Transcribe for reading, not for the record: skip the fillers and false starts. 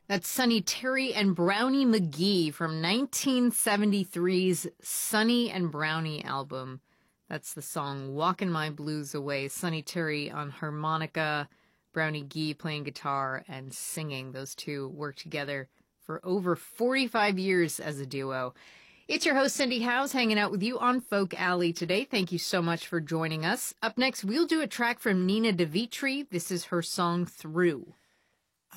That's Sonny Terry and Brownie McGhee from 1973's Sonny and Brownie album. That's the song Walkin' My Blues Away. Sonny Terry on harmonica, Brownie McGhee playing guitar and singing. Those two worked together for over 45 years as a duo. It's your host, Cindy Howes, hanging out with you on Folk Alley today. Thank you so much for joining us. Up next, we'll do a track from Nina DeVitri. This is her song Through.